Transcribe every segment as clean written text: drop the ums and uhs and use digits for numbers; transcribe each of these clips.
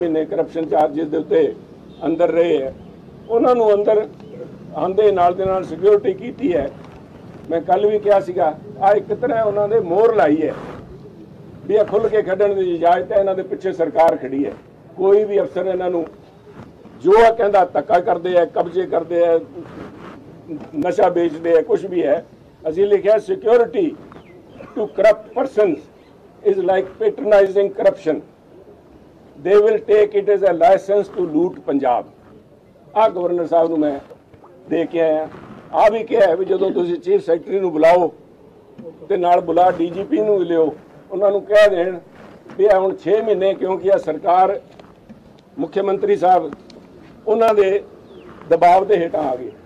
महीने corruption charges के उत्ते अंदर रहे है, उन्होंने अंदर आंदे नाल दे नाल सिक्योरिटी की है। मैं कल भी कहा सीगा आ एक तरह उन्होंने मोहर लाई है भी आ खुल के खड्डण की इजाजत है, इन्हों के पिछे सरकार खड़ी है। कोई भी अफसर इन्हों जो है कहता धक्का करते हैं, कब्जे करते हैं, नशा बेचते हैं, कुछ भी है। असी लिखा security to corrupt person is like पेट्रनाइजिंग corruption, they will take it as a license to loot Punjab. Uh governor साहब ਨੂੰ मैं दे के आया। आ भी क्या है भी ਜਦੋਂ ਤੁਸੀਂ ਚੀਫ ਸੈਕਟਰੀ ਨੂੰ ਬੁਲਾਓ ਤੇ ਨਾਲ ਬੁਲਾ ਡੀਜੀਪੀ ਨੂੰ ਲਿਓ, ਉਹਨਾਂ ਨੂੰ ਕਹਿ ਦੇਣ ਵੀ ਇਹ ਹੁਣ 6 ਮਹੀਨੇ ਕਿਉਂਕਿ ਆ ਸਰਕਾਰ ਮੁੱਖ ਮੰਤਰੀ ਸਾਹਿਬ ਉਹਨਾਂ ਦੇ ਦਬਾਅ ਦੇ ਹੇਠਾਂ ਆ ਗਏ।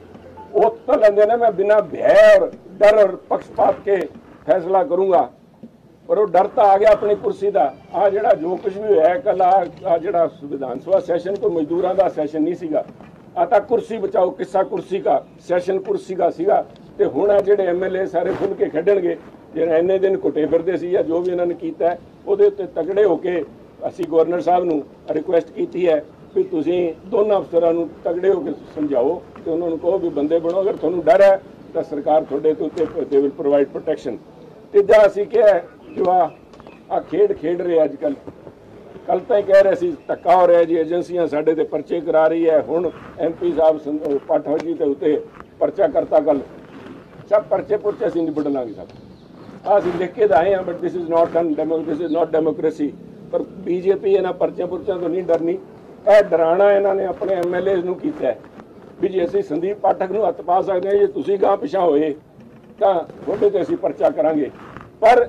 ਉਹ ਤਾਂ ਲੈਂਦੇ ਨੇ मैं बिना भय और डर और पक्षपात के फैसला करूंगा, पर वो डरता आ गया अपनी कुर्सी का। आ जड़ा जो कुछ भी है कल आ जड़ा विधान सभा सैशन कोई मजदूरों का सैशन नहीं सीगा, आ तां कुर्सी बचाओ किस्सा कुर्सी का सैशन कुर्सी का सीगा। ते हुण जिहड़े MLA सारे खुल के खेडणगे, जिहड़े इन्ने दिन घुटे फिरदे सी या जो भी इन्होंने कीता है उहदे उत्ते तगड़े होके असीं गवर्नर साहब नूं रिक्वेस्ट कीती है भी तुसीं दोनों अफसरां नूं तगड़े होके समझाओ ते उन्हां नूं कहो भी बंदे बनो, अगर तुहानूं डर है तां सरकार तुहाडे ते उत्ते दे विल प्रोवाइड प्रोटैक्शन। तीजा असीं क्या है जो आ खेड खेड रहे अजकल, कल तो ही कह रहे सी धक्का हो रहा है जी, एजेंसियां साडे ते परचे करा रही है। हुण MP साहब पाठक जी के उत्ते परचा करता, कल सब परचे पुरचे असीं निबड़ लांगे सब। असीं लिख के आए हैं, but this is not this is not democracy. पर BJP इन्हां परचियां पुरचियां तो नहीं डरनी, यह डराना इन्होंने अपने MLA नूं कीता है भी जे असीं संदीप पाठक नूं हत्थ पा सकते हैं, जे तुसीं गांह पिछां होए तां तुहाडे ते असीं परचा करांगे। पर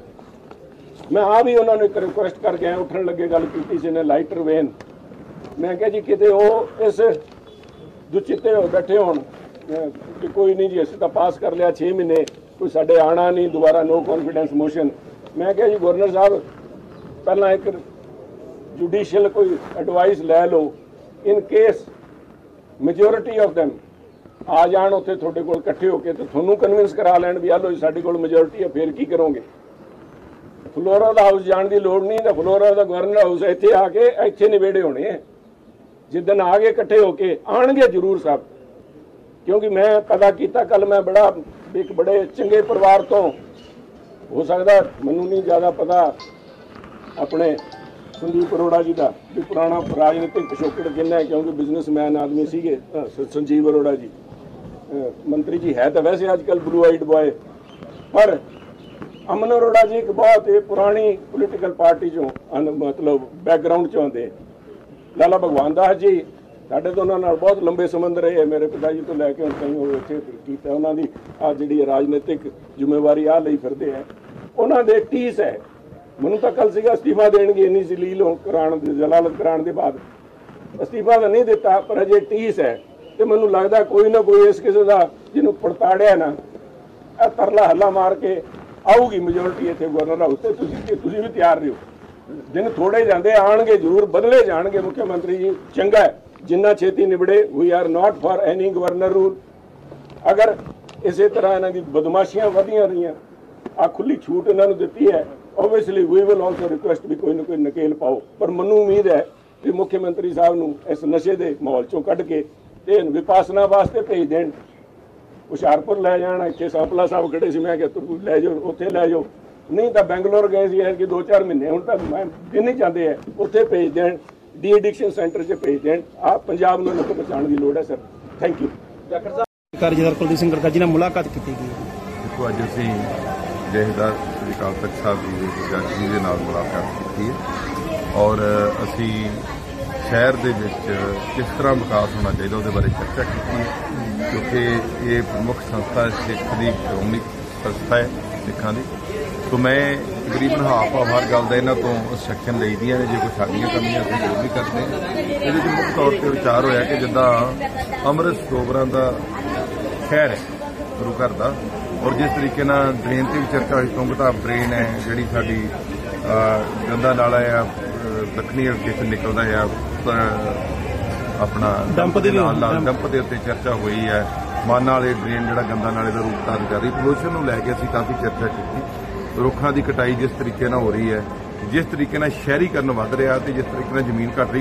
मैं आ भी उन्होंने एक रिक्वेस्ट करके आया, उठन लगे गल की सी ने लाइटर वेन। मैं क्या जी किते वो इस दुचिते हो बैठे हो कि कोई नहीं जी असीं तां पास कर लिया 6 महीने, कोई साडे आना नहीं दोबारा, नो कॉन्फिडेंस मोशन। मैं क्या जी गवर्नर साहब पहला एक जुडिशियल कोई एडवाइस लै लो, in case majority of them आ जाण उत्थे तुहाडे कोल इकट्ठे होके तो तुहानूं कन्विंस करा लैण भी आ लो साडे कोल मेजोरिटी है, फिर की करोगे। फ्लोरा का हाउस जाने की लोड़ नहीं, तो फ्लोरा का गवर्नर हाउस इत्थे आके इत्थे निबेड़े होने हैं। जिदन आ गए इकट्ठे होके आएंगे जरूर साहब, क्योंकि मैं पता किया कल मैं बड़ा एक बड़े चंगे परिवार तो हो सकता मैनू नहीं ज़्यादा पता अपने संदीप अरोड़ा जी का भी पुराना राजनीतिक पिछोकड़ किन्ना है, क्योंकि बिजनेसमैन आदमी सीगे संजीव अरोड़ा जी मंत्री जी है तो वैसे अजकल ब्लू आइड बॉय। पर अमन अरोड़ा जी एक बहुत पुरानी पोलिटिकल पार्टी चों मतलब बैकग्राउंड चों आते। लाला भगवान दास जी साढ़े तो उन्होंने बहुत लंबे संबंध रहे, मेरे पिता जी तो लैके हम कहीं इत्थे कीता। उन्होंने आ जिहड़ी राजनीतिक जिम्मेवारी आ लई फिरदे है, उन्होंने टीस है। मैनूं तां कल सीगा अस्तीफा देणगे इन्नी जलील कराण जलालत कराण दे बाद, अस्तीफा तो नहीं दिता पर अजे टीस है। तो मैनूं लगदा कोई ना कोई इस किस्म का जिन्हों पड़ताड़िया ना तरला हल्ला मार के आऊगी मेजोरिटी इत्थे गवर्नर हाउस ते। तुसीं भी तैयार रहो, दिन थोड़े जांदे आणगे जरूर, बदले जाणगे। मुख्यमंत्री जी चंगा है जिन्ना छेती निबड़े, we are not for any governor rule. अगर इस तरह इन्हां दी बदमाशियां वधियां रहियां, आ खुली छूट इन्हां नूं दित्ती है, obviously we will also request भी कोई ना कोई नकेल पाओ। पर मनु उम्मीद है कि मुख्यमंत्री साहब नूं इस नशे के माहौल चों कढ के ते विपासना वास्ते भेज देण, हुशियारपुर लै जाण। इत्थे सांपला साहब खड़े सी, मैं क्या तुम लै जाओ उत्थे लै जाओ, नहीं तो बेंगलोर गए सी कि 2-4 महीने हुण तां मैं दिन ही जाते हैं, उत्थे भेज देण, डी एडिक्शन सेंटर च भेज देण। आ पंजाब नूं लुक बचाउण दी लोड़ है sir. Thank you. कार्यदार Kuldeep Singh गड़का जी ने मुलाकात की गई। देखो अज असीं जथेदार श्री अकाल तख्त साहब जी जज जी दे नाल मुलाकात की है और असीं शहर दे विच किस तरह विकास होना चाहिए उसदे बारे चर्चा की है, क्योंकि ये प्रमुख संस्था सिख की श्रोमणी संस्था है सिखां दी। तो मैं तकरीबन हाफ ऑफ हर गल का इन्हां तो इंस्ट्रक्शन लईदियां ने, जे कोई साडियां कमियां असीं दूर भी करते हैं। ये मुख्य तौर पर विचार होया कि जिद्दां अमृत सरोवरां दा शहर है गुरु घर का, और जिस तरीके नाल ड्रेन ते भी चर्चा हुई, तुंगता ड्रेन है जिहड़ी साडी गंदा नाला है दक्षिणी हल्के से निकलदा है अपना डंप दे उत्ते चर्चा हुई है। माना वाले ड्रेन जिहड़ा गंदा नाले का रूप धारण कर रही, पोल्यूशन नूं लैके असीं काफ़ी चर्चा की। रुखां की कटाई जिस तरीके नाल हो रही है, ਜਿਸ ਤਰੀਕੇ ਨਾਲ ਸ਼ਹਿਰੀਕਰਨ ਵੱਧ ਰਿਹਾ ਤੇ ਜਿਸ ਤਰੀਕੇ ਨਾਲ ਜ਼ਮੀਨ ਘਟ ਰਹੀ